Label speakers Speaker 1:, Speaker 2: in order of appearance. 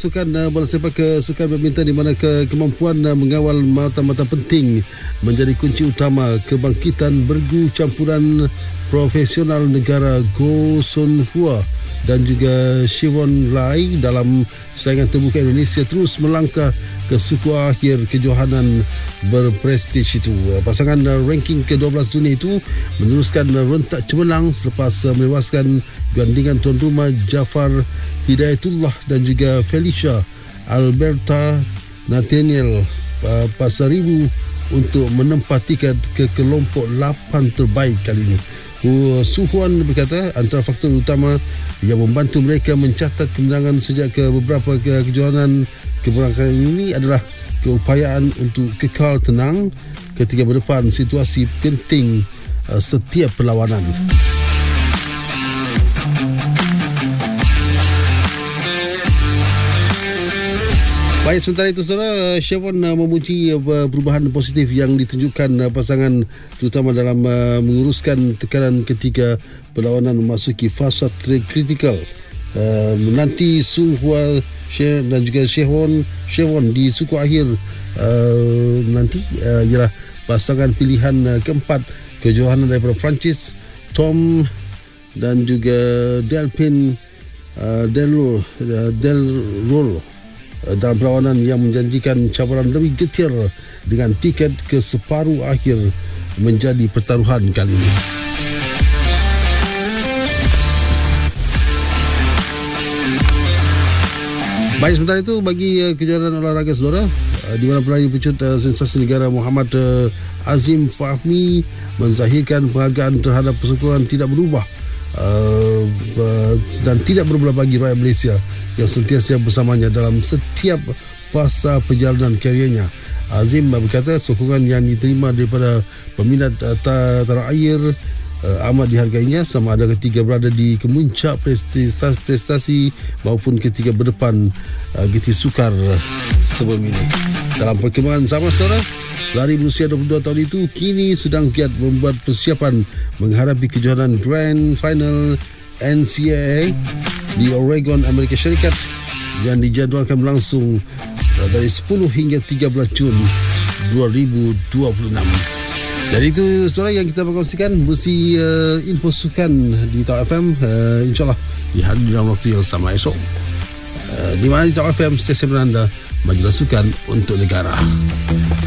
Speaker 1: sukan bola sepak ke sukan badminton, di mana kemampuan mengawal mata-mata penting menjadi kunci utama kebangkitan bergu campuran profesional negara Goh Sun Hua dan juga Siwon Lai dalam saingan terbuka Indonesia terus melangkah ke suku akhir kejohanan berprestij itu. Pasangan ranking ke-12 dunia itu meneruskan rentak cemerlang selepas menewaskan gandingan tuan rumah Jafar Hidayatullah dan juga Felicia Alberta Nathaniel Pasaribu untuk menempah tiket ke kelompok 8 terbaik kali ini. Su Huan berkata antara faktor utama yang membantu mereka mencatat kemenangan sejak beberapa kejohanan kebelakangan ini adalah keupayaan untuk kekal tenang ketika berdepan situasi genting setiap perlawanan. Baik, sementara itu saudara, Siwon memuji perubahan positif yang ditunjukkan pasangan terutama dalam menguruskan tekanan ketika perlawanan memasuki fasa kritikal. Menanti Su Hua dan juga Siwon di suku akhir nanti ialah pasangan pilihan keempat kejohanan daripada Perancis, Tom dan juga Delphine Delrol dalam perlawanan yang menjanjikan cabaran lebih getir dengan tiket ke separuh akhir menjadi pertaruhan kali ini. Baik, sementara itu bagi kejuaraan olahraga saudara, di mana peraih pecut sensasi negara Muhammad Azim Fahmi menzahirkan penghargaan terhadap persukan tidak berubah dan tidak berbelah bagi rakyat Malaysia yang sentiasa bersamanya dalam setiap fasa perjalanan kariernya. Azim berkata sokongan yang diterima daripada peminat tanah air amat dihargainya, sama ada ketika berada di kemuncak prestasi maupun ketika berdepan geti sukar sebelum ini. Dalam perkembangan sama saudara, pelari berusia 22 tahun itu kini sedang giat membuat persiapan menghadapi kejohanan Grand Final NCAA di Oregon, Amerika Syarikat yang dijadualkan berlangsung dari 10 hingga 13 Jun 2026. Jadi itu saudara yang kita berkongsikan bersih info sukan di Tau FM. InsyaAllah dihadir dalam waktu yang sama esok. Di mana di Tau FM, stesen anda, majalah sukan untuk negara.